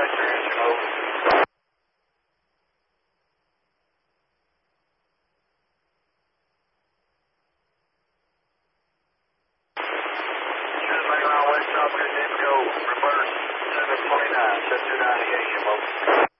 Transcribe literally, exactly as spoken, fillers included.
West South Good Go, reverse seven twenty-nine, seven two nine,